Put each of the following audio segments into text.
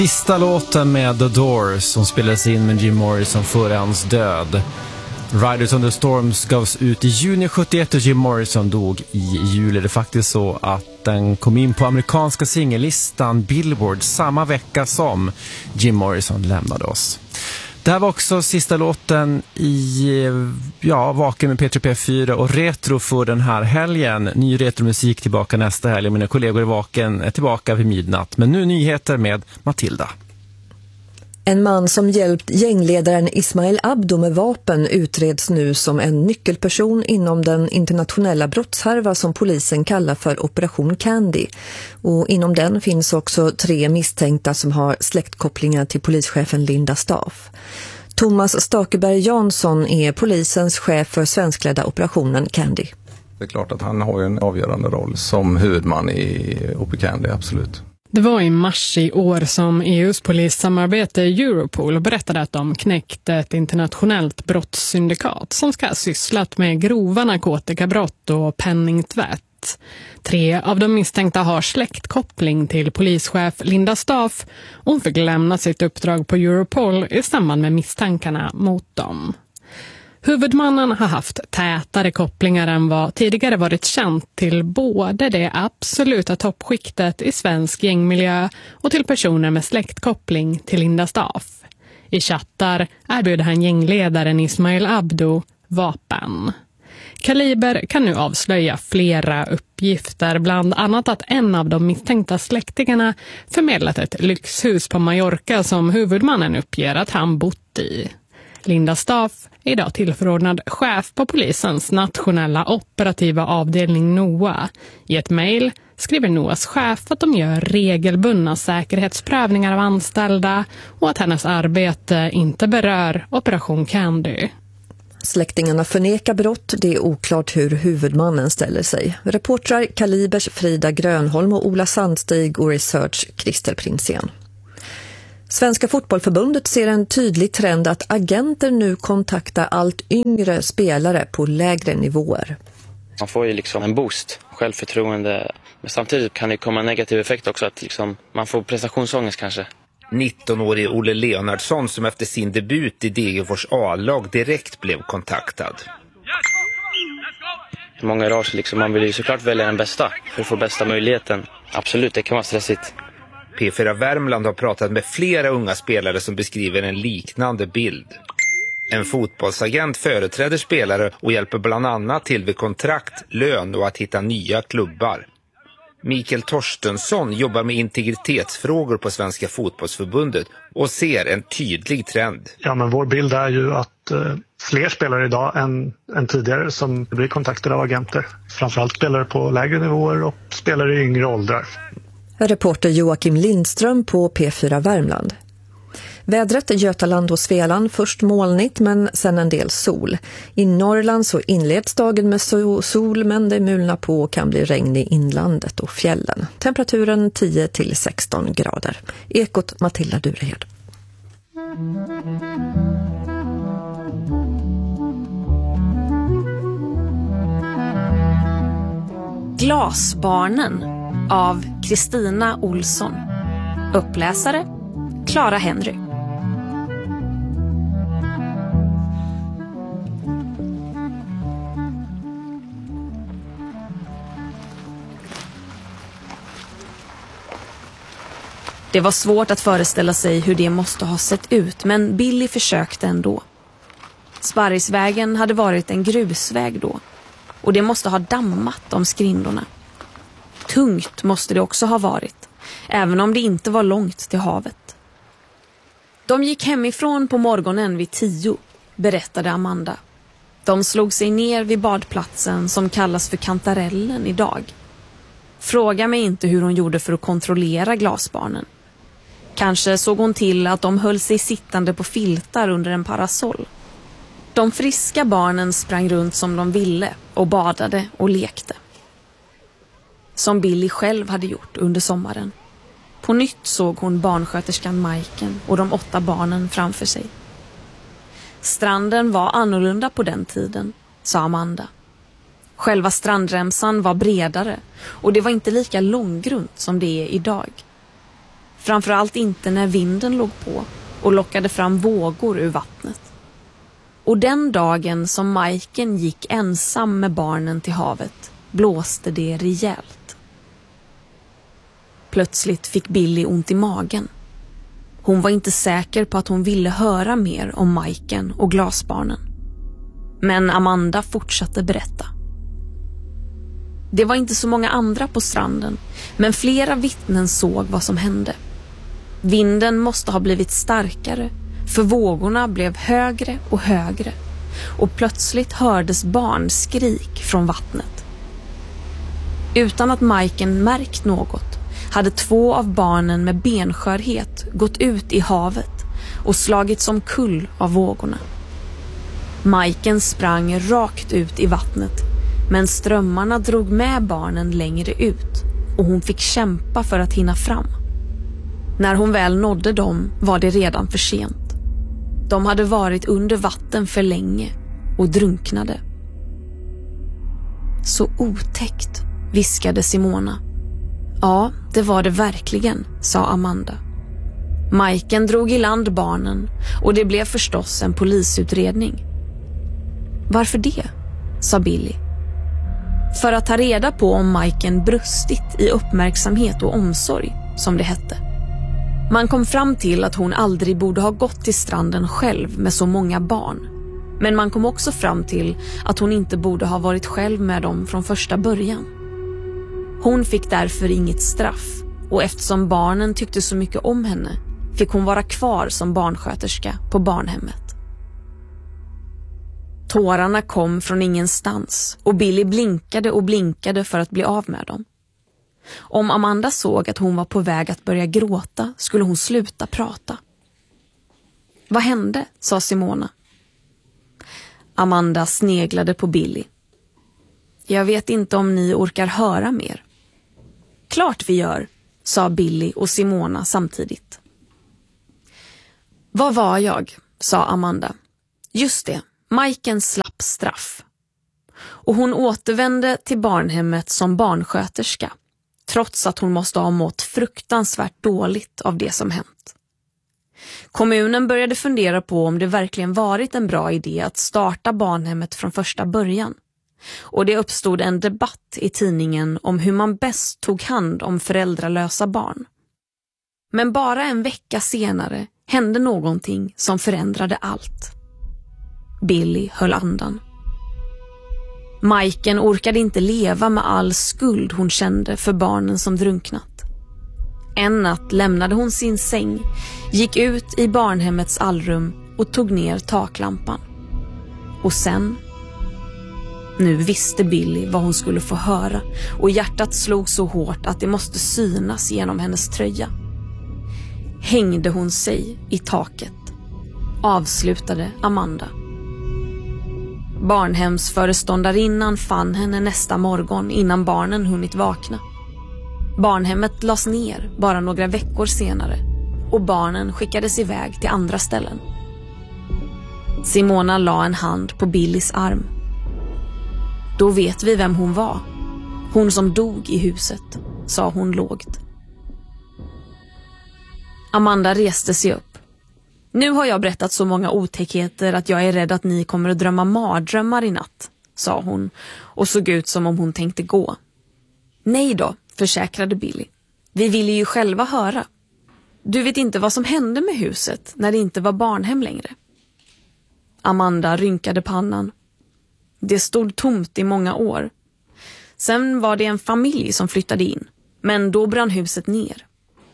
Sista låten med The Doors som spelades in med Jim Morrison före hans död. Riders on the Storms gavs ut i juni 71 och Jim Morrison dog i juli. Det är faktiskt så att den kom in på amerikanska singellistan Billboard samma vecka som Jim Morrison lämnade oss. Det här var också sista låten i Vaken med P3P4 och Retro för den här helgen. Ny retromusik tillbaka nästa helg. Mina kollegor i Vaken är tillbaka vid midnatt. Men nu nyheter med Matilda. En man som hjälpt gängledaren Ismail Abdo med vapen utreds nu som en nyckelperson inom den internationella brottshärva som polisen kallar för Operation Candy. Och inom den finns också 3 misstänkta som har släktkopplingar till polischefen Linda Staff. Thomas Stakeberg Jansson är polisens chef för svenskledda Operationen Candy. Det är klart att han har en avgörande roll som huvudman i Operation Candy, absolut. Det var i mars i år som EUs polissamarbete Europol berättade att de knäckte ett internationellt brottssyndikat som ska ha sysslat med grova narkotikabrott och penningtvätt. 3 av de misstänkta har släktkoppling till polischef Linda Staff och hon fick lämna sitt uppdrag på Europol i samband med misstankarna mot dem. Huvudmannen har haft tätare kopplingar än vad tidigare varit känt till både det absoluta toppskiktet i svensk gängmiljö och till personer med släktkoppling till Linda Staff. I chattar erbjuder han gängledaren Ismail Abdo vapen. Kaliber kan nu avslöja flera uppgifter, bland annat att en av de misstänkta släktingarna förmedlat ett lyxhus på Mallorca som huvudmannen uppger att han bott i. Linda Staff är idag tillförordnad chef på polisens nationella operativa avdelning NOA. I ett mejl skriver NOAs chef att de gör regelbundna säkerhetsprövningar av anställda och att hennes arbete inte berör Operation Candy. Släktingarna förnekar brott, det är oklart hur huvudmannen ställer sig. Reportrar Kalibers Frida Grönholm och Ola Sandstig och Research Christer Prinsén. Svenska fotbollförbundet ser en tydlig trend att agenter nu kontaktar allt yngre spelare på lägre nivåer. Man får ju liksom en boost, självförtroende, men samtidigt kan det komma en negativ effekt också att liksom man får prestationsångest kanske. 19-årig Olle Leonardsson som efter sin debut i Degerfors A-lag direkt blev kontaktad. Många rars liksom, man vill ju såklart välja den bästa för att få bästa möjligheten. Absolut, det kan vara stressigt. P4 Värmland har pratat med flera unga spelare som beskriver en liknande bild. En fotbollsagent företräder spelare och hjälper bland annat till vid kontrakt, lön och att hitta nya klubbar. Mikael Torstensson jobbar med integritetsfrågor på Svenska fotbollsförbundet och ser en tydlig trend. Ja, men vår bild är ju att fler spelare idag än tidigare som blir kontaktade av agenter. Framförallt spelare på lägre nivåer och spelare i yngre åldrar. Reporter Joakim Lindström på P4 Värmland. Vädret i Götaland och Svealand, först molnigt men sen en del sol. I Norrland så inleds dagen med sol men det mulnar på och kan bli regn i inlandet och fjällen. Temperaturen 10-16 grader. Ekot Matilda Durehed. Glasbarnen av Kristina Olsson. Uppläsare Clara Henry. Det var svårt att föreställa sig hur det måste ha sett ut, men Billy försökte ändå. Sparrisvägen hade varit en grusväg då, och det måste ha dammat om skrindorna. Tungt måste det också ha varit, även om det inte var långt till havet. De gick hemifrån på morgonen vid 10, berättade Amanda. De slog sig ner vid badplatsen som kallas för Kantarellen idag. Fråga mig inte hur hon gjorde för att kontrollera glasbarnen. Kanske såg hon till att de höll sig sittande på filtar under en parasoll. De friska barnen sprang runt som de ville och badade och lekte. Som Billy själv hade gjort under sommaren. På nytt såg hon barnsköterskan Majken och de 8 barnen framför sig. Stranden var annorlunda på den tiden, sa Amanda. Själva strandremsan var bredare och det var inte lika långgrunt som det är idag. Framförallt inte när vinden låg på och lockade fram vågor ur vattnet. Och den dagen som Majken gick ensam med barnen till havet blåste det rejält. Plötsligt fick Billy ont i magen. Hon var inte säker på att hon ville höra mer om Majken och glasbarnen. Men Amanda fortsatte berätta. Det var inte så många andra på stranden, men flera vittnen såg vad som hände. Vinden måste ha blivit starkare, för vågorna blev högre och högre. Och plötsligt hördes barnskrik från vattnet. Utan att Majken märkt något hade 2 av barnen med benskörhet gått ut i havet och slagits omkull av vågorna. Majken sprang rakt ut i vattnet, men strömmarna drog med barnen längre ut och hon fick kämpa för att hinna fram. När hon väl nådde dem var det redan för sent. De hade varit under vatten för länge och drunknade. Så otäckt, viskade Simona. Ja, det var det verkligen, sa Amanda. Majken drog i land barnen och det blev förstås en polisutredning. Varför det? Sa Billy. För att ta reda på om Majken brustit i uppmärksamhet och omsorg, som det hette. Man kom fram till att hon aldrig borde ha gått till stranden själv med så många barn. Men man kom också fram till att hon inte borde ha varit själv med dem från första början. Hon fick därför inget straff, och eftersom barnen tyckte så mycket om henne fick hon vara kvar som barnsköterska på barnhemmet. Tårarna kom från ingenstans och Billy blinkade och blinkade för att bli av med dem. Om Amanda såg att hon var på väg att börja gråta skulle hon sluta prata. Vad hände? Sa Simona. Amanda sneglade på Billy. Jag vet inte om ni orkar höra mer. Klart vi gör, sa Billy och Simona samtidigt. Vad var jag? Sa Amanda. Just det, Majken slapp straff. Och hon återvände till barnhemmet som barnsköterska, trots att hon måste ha mått fruktansvärt dåligt av det som hänt. Kommunen började fundera på om det verkligen varit en bra idé att starta barnhemmet från första början. Och det uppstod en debatt i tidningen om hur man bäst tog hand om föräldralösa barn. Men bara en vecka senare hände någonting som förändrade allt. Billy höll andan. Majken orkade inte leva med all skuld hon kände för barnen som drunknat. En natt lämnade hon sin säng, gick ut i barnhemmets allrum och tog ner taklampan. Och sen... Nu visste Billy vad hon skulle få höra och hjärtat slog så hårt att det måste synas genom hennes tröja. Hängde hon sig i taket, avslutade Amanda. Barnhemsföreståndarinnan fann henne nästa morgon innan barnen hunnit vakna. Barnhemmet lades ner bara några veckor senare och barnen skickades iväg till andra ställen. Simona la en hand på Billys arm. Då vet vi vem hon var. Hon som dog i huset, sa hon lågt. Amanda reste sig upp. Nu har jag berättat så många otäckheter att jag är rädd att ni kommer att drömma mardrömmar i natt, sa hon och såg ut som om hon tänkte gå. Nej då, försäkrade Billy. Vi ville ju själva höra. Du vet inte vad som hände med huset när det inte var barnhem längre. Amanda rynkade pannan. Det stod tomt i många år. Sen var det en familj som flyttade in, men då brann huset ner.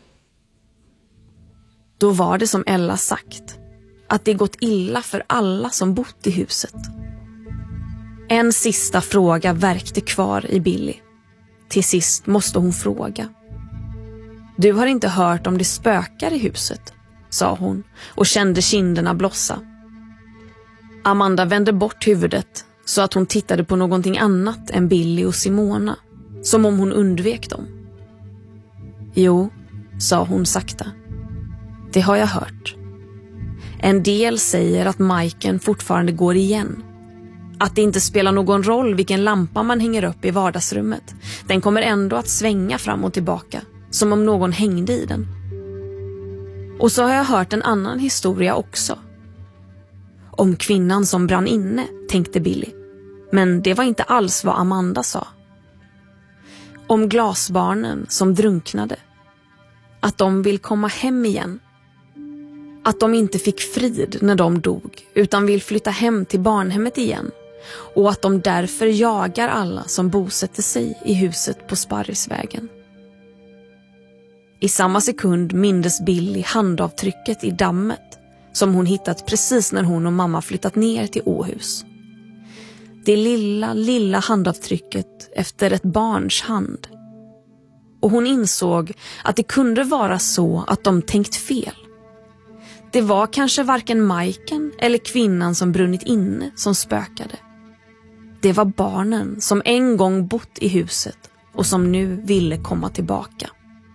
Då var det som Ella sagt, att det gått illa för alla som bott i huset. En sista fråga verkte kvar i Billy. Till sist måste hon fråga. Du har inte hört om det spökar i huset, sa hon och kände kinderna blossa. Amanda vände bort huvudet så att hon tittade på någonting annat än Billy och Simona, som om hon undvek dem. Jo, sa hon sakta. Det har jag hört. En del säger att Majken fortfarande går igen. Att det inte spelar någon roll vilken lampa man hänger upp i vardagsrummet. Den kommer ändå att svänga fram och tillbaka, som om någon hängde i den. Och så har jag hört en annan historia också. Om kvinnan som brann inne, tänkte Billy. Men det var inte alls vad Amanda sa. Om glasbarnen som drunknade. Att de vill komma hem igen. Att de inte fick frid när de dog utan vill flytta hem till barnhemmet igen. Och att de därför jagar alla som bosätter sig i huset på Sparrisvägen. I samma sekund mindes Billy handavtrycket i dammet som hon hittat precis när hon och mamma flyttat ner till Åhus. Det lilla handavtrycket efter ett barns hand. Och hon insåg att det kunde vara så att de tänkt fel. Det var kanske varken Majken eller kvinnan som brunnit inne som spökade. Det var barnen som en gång bott i huset och som nu ville komma tillbaka.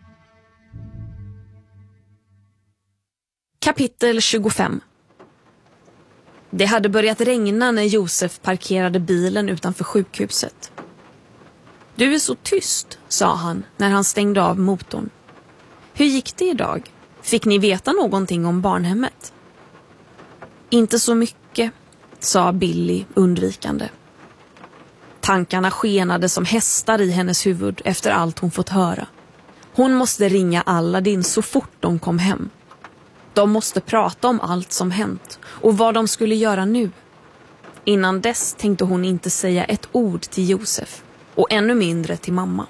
Kapitel 25. Det hade börjat regna när Josef parkerade bilen utanför sjukhuset. Du är så tyst, sa han när han stängde av motorn. Hur gick det idag? Fick ni veta någonting om barnhemmet? Inte så mycket, sa Billy undvikande. Tankarna skenade som hästar i hennes huvud efter allt hon fått höra. Hon måste ringa Aladdin så fort de kom hem. De måste prata om allt som hänt och vad de skulle göra nu. Innan dess tänkte hon inte säga ett ord till Josef och ännu mindre till mamma.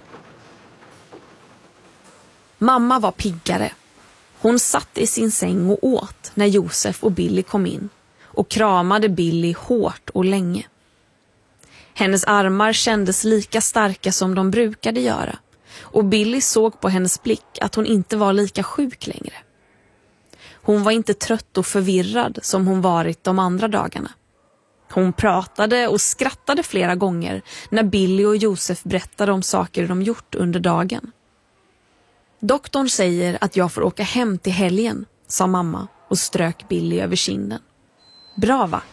Mamma var piggare. Hon satt i sin säng och åt när Josef och Billy kom in och kramade Billy hårt och länge. Hennes armar kändes lika starka som de brukade göra och Billy såg på hennes blick att hon inte var lika sjuk längre. Hon var inte trött och förvirrad som hon varit de andra dagarna. Hon pratade och skrattade flera gånger när Billy och Josef berättade om saker de gjort under dagen. Doktorn säger att jag får åka hem till helgen, sa mamma och strök Billy över kinden. Bra va?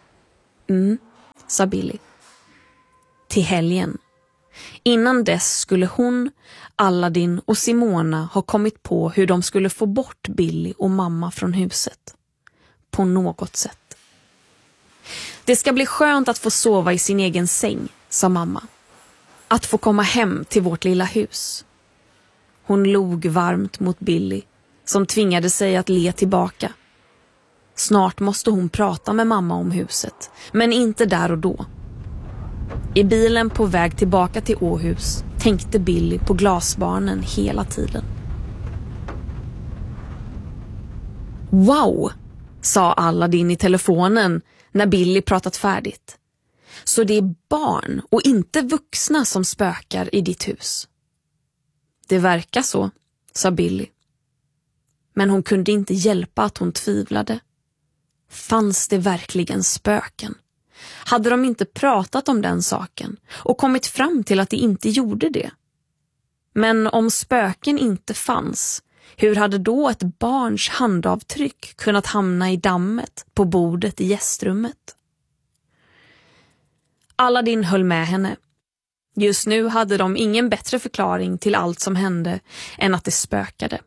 Sa Billy. Till helgen. Innan dess skulle hon, Aladdin och Simona ha kommit på hur de skulle få bort Billy och mamma från huset. På något sätt. Det ska bli skönt att få sova i sin egen säng, sa mamma. Att få komma hem till vårt lilla hus. Hon log varmt mot Billy, som tvingade sig att le tillbaka. Snart måste hon prata med mamma om huset, men inte där och då. I bilen på väg tillbaka till Åhus tänkte Billy på glasbarnen hela tiden. Wow, sa Aladdin i telefonen när Billy pratat färdigt. Så det är barn och inte vuxna som spökar i ditt hus. Det verkar så, sa Billy. Men hon kunde inte hjälpa att hon tvivlade. Fanns det verkligen spöken? Hade de inte pratat om den saken och kommit fram till att det inte gjorde det? Men om spöken inte fanns, hur hade då ett barns handavtryck kunnat hamna i dammet på bordet i gästrummet? Aladdin höll med henne. Just nu hade de ingen bättre förklaring till allt som hände än att det spökade.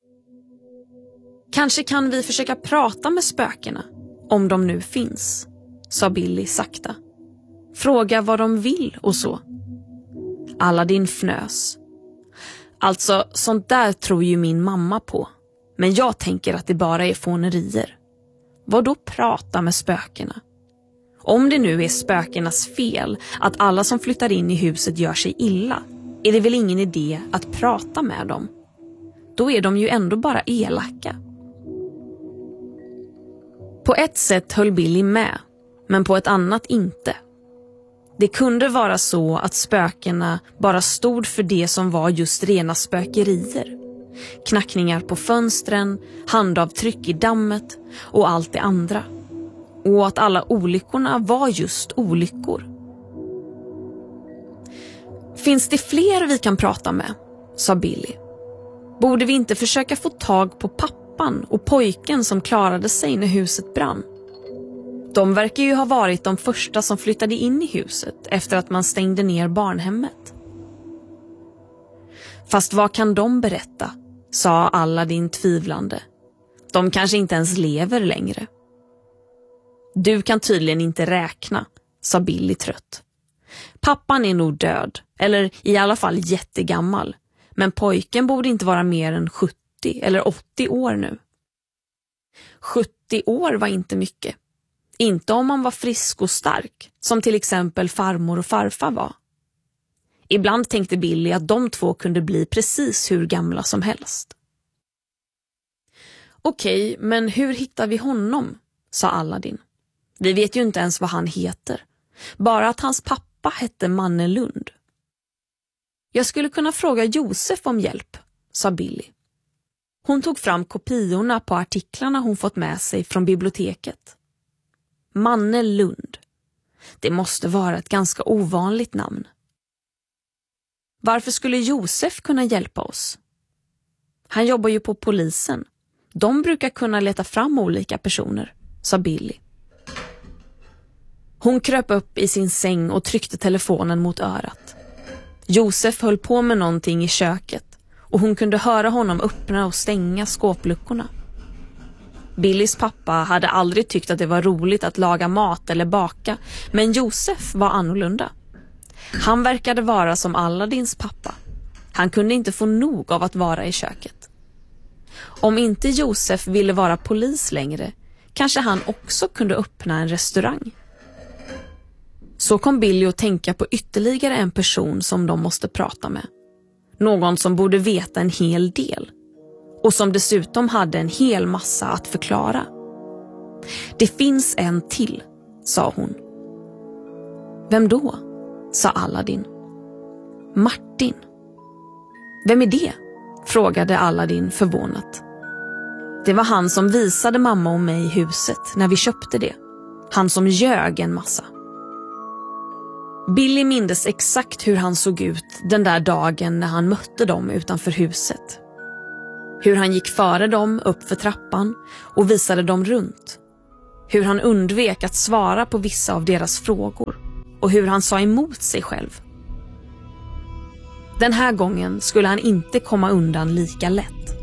Kanske kan vi försöka prata med spökena, om de nu finns, sa Billy sakta. Fråga vad de vill och så. Aladdin fnös. Alltså, sånt där tror ju min mamma på. Men jag tänker att det bara är fånerier. Vad då prata med spökena? Om det nu är spökenas fel att alla som flyttar in i huset gör sig illa, är det väl ingen idé att prata med dem? Då är de ju ändå bara elaka. På ett sätt höll Billy med, men på ett annat inte. Det kunde vara så att spökena bara stod för det som var just rena spökerier. Knackningar på fönstren, handavtryck i dammet och allt det andra. Och att alla olyckorna var just olyckor. Finns det fler vi kan prata med? Sa Billy. Borde vi inte försöka få tag på pappan och pojken som klarade sig när huset brann? De verkar ju ha varit de första som flyttade in i huset efter att man stängde ner barnhemmet. Fast vad kan de berätta? Sa Aladdin tvivlande. De kanske inte ens lever längre. Du kan tydligen inte räkna, sa Billy trött. Pappan är nog död, eller i alla fall jättegammal. Men pojken borde inte vara mer än 70 eller 80 år nu. 70 år var inte mycket. Inte om man var frisk och stark, som till exempel farmor och farfar var. Ibland tänkte Billy att de två kunde bli precis hur gamla som helst. Okej, men hur hittar vi honom? Sa Aladdin. Vi vet ju inte ens vad han heter. Bara att hans pappa hette Manne Lund. Jag skulle kunna fråga Josef om hjälp, sa Billy. Hon tog fram kopiorna på artiklarna hon fått med sig från biblioteket. Manne Lund. Det måste vara ett ganska ovanligt namn. Varför skulle Josef kunna hjälpa oss? Han jobbar ju på polisen. De brukar kunna leta fram olika personer, sa Billy. Hon kröp upp i sin säng och tryckte telefonen mot örat. Josef höll på med någonting i köket och hon kunde höra honom öppna och stänga skåpluckorna. Billys pappa hade aldrig tyckt att det var roligt att laga mat eller baka, men Josef var annorlunda. Han verkade vara som Aladdins pappa. Han kunde inte få nog av att vara i köket. Om inte Josef ville vara polis längre, kanske han också kunde öppna en restaurang. Så kom Billy att tänka på ytterligare en person som de måste prata med. Någon som borde veta en hel del. Och som dessutom hade en hel massa att förklara. Det finns en till, sa hon. Vem då? Sa Aladdin. Martin. Vem är det? Frågade Aladdin förvånat. Det var han som visade mamma och mig huset när vi köpte det. Han som ljög en massa. Billy mindes exakt hur han såg ut den där dagen när han mötte dem utanför huset. Hur han gick före dem upp för trappan och visade dem runt. Hur han undvek att svara på vissa av deras frågor och hur han sa emot sig själv. Den här gången skulle han inte komma undan lika lätt.